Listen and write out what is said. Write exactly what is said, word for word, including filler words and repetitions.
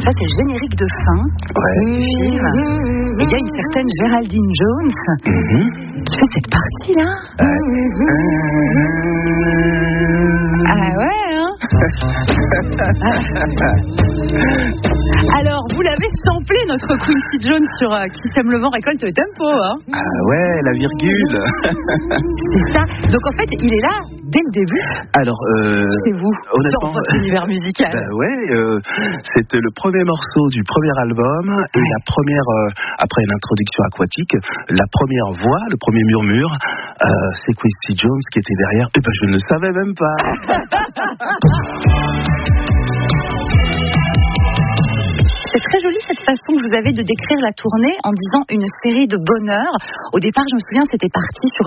Ça, c'est le générique de fin Ouais. du film. Et il y a une certaine Géraldine Jones Mm-hmm. qui fait cette partie-là. Ouais. Ah ouais, hein. Alors, vous l'avez samplé, notre Quincy Jones, sur euh, Qui sème le vent récolte le tempo, hein. Ah ouais, la virgule. C'est ça. Donc, en fait, il est là dès le début. Alors, euh, C'est vous, honnêtement, dans votre univers musical. Bah ouais, euh, c'était le premier morceau du premier album et la première, euh, après l'introduction aquatique, la première voix, le premier murmure, euh, c'est Quincy Jones qui était derrière. Et ben je ne le savais même pas. C'est très joli cette façon que vous avez de décrire la tournée en disant une série de bonheur. Au départ, je me souviens, c'était parti sur